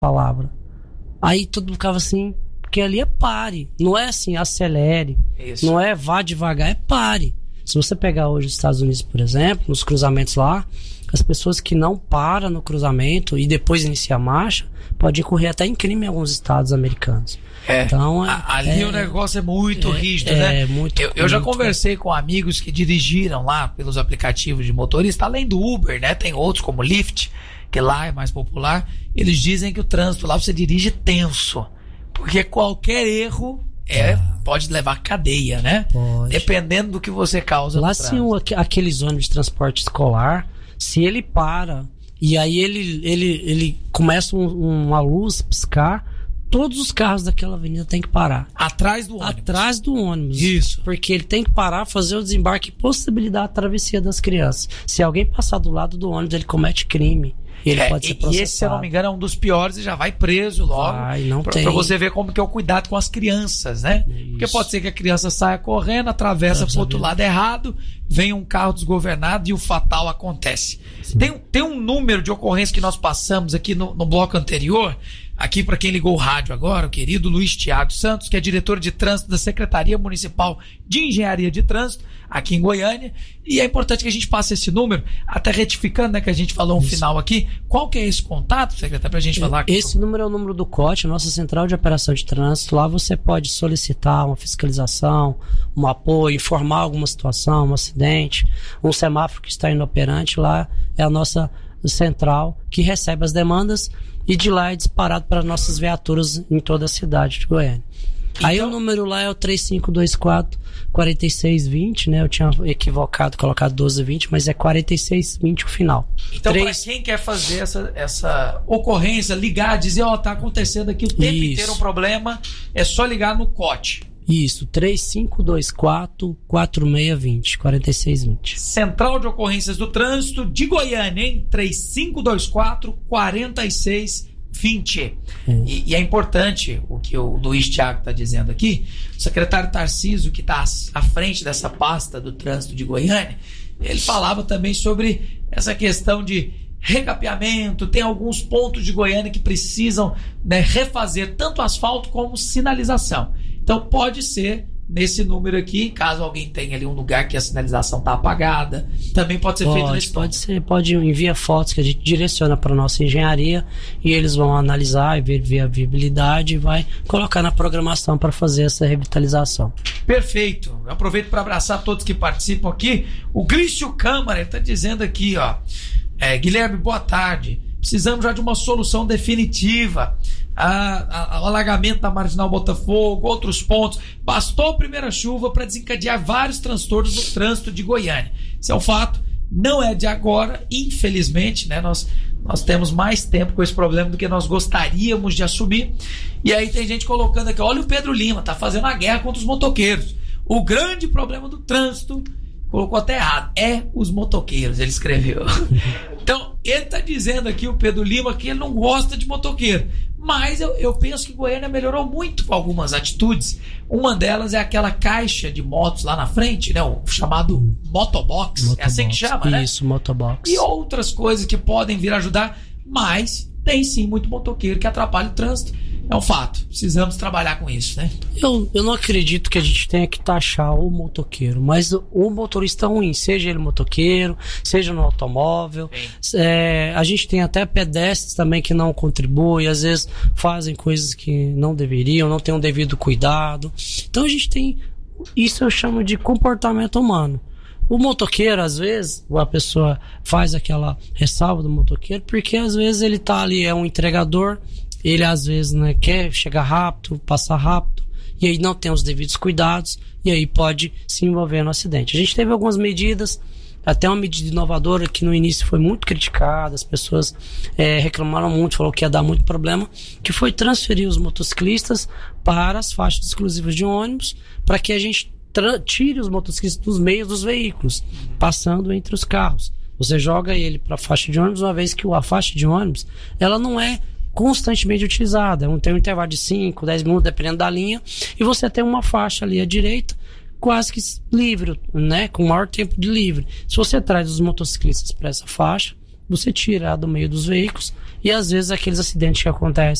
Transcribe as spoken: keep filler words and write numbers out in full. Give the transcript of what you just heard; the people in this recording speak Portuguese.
palavra. Aí todo mundo ficava assim, porque ali é pare, não é assim, acelere, isso. Não é vá devagar, é pare. Se você pegar hoje os Estados Unidos, por exemplo, nos cruzamentos lá, as pessoas que não param no cruzamento e depois iniciam a marcha, pode incorrer até em crime em alguns estados americanos. É, então, é, ali é, o negócio é muito é, rígido, é, né? É muito, eu, eu já muito, conversei com amigos que dirigiram lá pelos aplicativos de motorista, além do Uber, né? Tem outros como Lyft, que lá é mais popular. Eles dizem que o trânsito lá você dirige tenso, porque qualquer erro é, pode levar cadeia, né? Pode. Dependendo do que você causa lá no sim, trânsito. Aqueles ônibus de transporte escolar, se ele para e aí ele, ele, ele começa um, uma luz piscar, todos os carros daquela avenida tem que parar. Atrás do ônibus. Atrás do ônibus. Isso. Porque ele tem que parar, fazer o desembarque e possibilitar a travessia das crianças. Se alguém passar do lado do ônibus, ele comete crime. Ele é, pode ser processado. E esse, se eu não me engano, é um dos piores e já vai preso logo. Vai, não pra, tem. pra você ver como que é o cuidado com as crianças, né? Isso. Porque pode ser que a criança saia correndo, atravessa pro outro lado errado, vem um carro desgovernado e o fatal acontece. Tem, tem um número de ocorrência que nós passamos aqui no, no bloco anterior. Aqui, para quem ligou o rádio agora, o querido Luiz Thiago Santos, que é diretor de trânsito da Secretaria Municipal de Engenharia de Trânsito, aqui em Goiânia. E é importante que a gente passe esse número, até retificando, né, que a gente falou um Isso. final aqui. Qual que é esse contato, secretário, para a gente falar? Esse pro... número é o número do C O T, nossa Central de Operação de Trânsito. Lá você pode solicitar uma fiscalização, um apoio, informar alguma situação, um acidente, um semáforo que está inoperante. Lá é a nossa central que recebe as demandas e de lá é disparado para nossas viaturas em toda a cidade de Goiânia. Então, aí o número lá é o três cinco dois quatro, quatro seis dois zero, né? Eu tinha equivocado, colocado doze vinte, mas é quatro seis dois zero o final. Então, três... para quem quer fazer essa, essa ocorrência, ligar, dizer, ó, oh, tá acontecendo aqui o tempo Isso. inteiro um problema, é só ligar no C O T. Isso, três cinco dois quatro, quatro seis dois zero, quatro seis dois zero. Central de Ocorrências do Trânsito de Goiânia, hein? três cinco dois quatro, quatro seis dois zero. É. E, e é importante o que o Luiz Thiago está dizendo aqui. O secretário Tarcísio, que está à frente dessa pasta do trânsito de Goiânia, ele falava também sobre essa questão de recapeamento. Tem alguns pontos de Goiânia que precisam, né, refazer tanto asfalto como sinalização. Então pode ser nesse número aqui, caso alguém tenha ali um lugar que a sinalização está apagada, também pode ser pode, feito nesse pode ser, pode enviar fotos que a gente direciona para nossa engenharia e eles vão analisar e ver, ver a viabilidade e vai colocar na programação para fazer essa revitalização. Perfeito. Eu aproveito para abraçar todos que participam aqui. O Glício Câmara está dizendo aqui, ó, é, Guilherme, boa tarde. Precisamos já de uma solução definitiva. A, a, o alagamento da Marginal Botafogo, outros pontos. Bastou a primeira chuva para desencadear vários transtornos no trânsito de Goiânia. Isso é um fato, não é de agora, infelizmente, né? Nós, nós temos mais tempo com esse problema do que nós gostaríamos de assumir. E aí tem gente colocando aqui, olha o Pedro Lima, tá fazendo a guerra contra os motoqueiros. O grande problema do trânsito, colocou até errado, é os motoqueiros, ele escreveu. Então, ele está dizendo aqui, o Pedro Lima, que ele não gosta de motoqueiro. Mas eu, eu penso que Goiânia melhorou muito com algumas atitudes. Uma delas é aquela caixa de motos lá na frente, né? O chamado motobox. motobox. É assim que chama, né? Isso, motobox. E outras coisas que podem vir ajudar, mas tem sim muito motoqueiro que atrapalha o trânsito. É um fato. Precisamos trabalhar com isso, né? Eu, eu não acredito que a gente tenha que taxar o motoqueiro, mas o, o motorista ruim, seja ele motoqueiro, seja no automóvel. É, a gente tem até pedestres também que não contribuem, às vezes fazem coisas que não deveriam, não tem um devido cuidado. Então a gente tem, isso eu chamo de comportamento humano. O motoqueiro, às vezes, a pessoa faz aquela ressalva do motoqueiro, porque às vezes ele tá ali, é um entregador, ele às vezes, né, quer chegar rápido, passar rápido, e aí não tem os devidos cuidados, e aí pode se envolver no acidente. A gente teve algumas medidas, até uma medida inovadora que no início foi muito criticada, as pessoas é, reclamaram muito, falaram que ia dar muito problema, que foi transferir os motociclistas para as faixas exclusivas de ônibus, para que a gente tire os motociclistas dos meios dos veículos, passando entre os carros. Você joga ele para a faixa de ônibus, uma vez que a faixa de ônibus ela não é constantemente utilizada, tem um intervalo de cinco, dez minutos, dependendo da linha, e você tem uma faixa ali à direita, quase que livre, né, com maior tempo de livre. Se você traz os motociclistas para essa faixa, você tira do meio dos veículos e às vezes aqueles acidentes que acontecem